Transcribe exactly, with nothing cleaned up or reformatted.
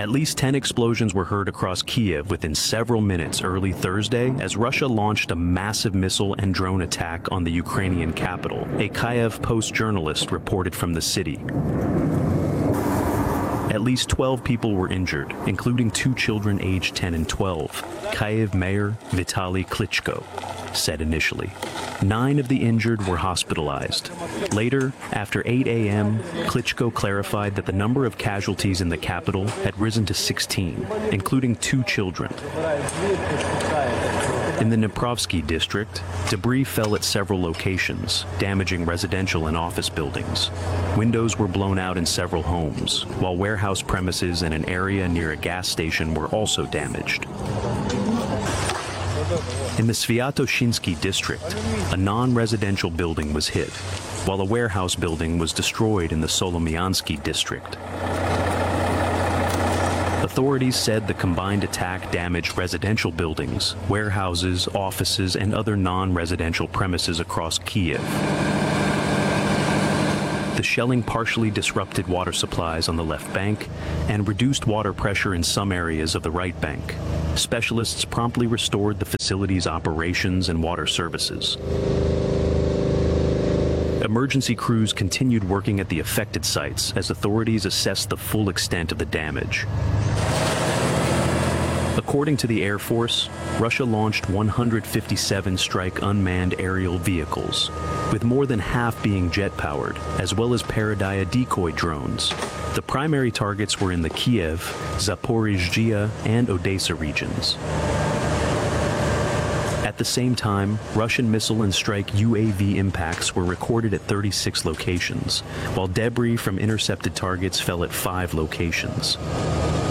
At least ten explosions were heard across Kiev within several minutes early Thursday as Russia launched a massive missile and drone attack on the Ukrainian capital, a Kiev Post journalist reported from the city. At least twelve people were injured, including two children aged ten and twelve, Kyiv Mayor Vitaly Klitschko said initially. Nine of the injured were hospitalized. Later, after eight a m, Klitschko clarified that the number of casualties in the capital had risen to sixteen, including two children. In the Dniprovsky district, debris fell at several locations, damaging residential and office buildings. Windows were blown out in several homes, while warehouse premises and an area near a gas station were also damaged. In the Sviatoshinsky district, a non-residential building was hit, while a warehouse building was destroyed in the Solomiansky district. Authorities said the combined attack damaged residential buildings, warehouses, offices, and other non-residential premises across Kiev. The shelling partially disrupted water supplies on the left bank and reduced water pressure in some areas of the right bank. Specialists promptly restored the facility's operations and water services. Emergency crews continued working at the affected sites as authorities assessed the full extent of the damage. According to the Air Force, Russia launched one hundred fifty-seven strike unmanned aerial vehicles, with more than half being jet-powered, as well as Paradaya decoy drones. The primary targets were in the Kiev, Zaporizhzhia, and Odessa regions. At the same time, Russian missile and strike U A V impacts were recorded at thirty-six locations, while debris from intercepted targets fell at five locations.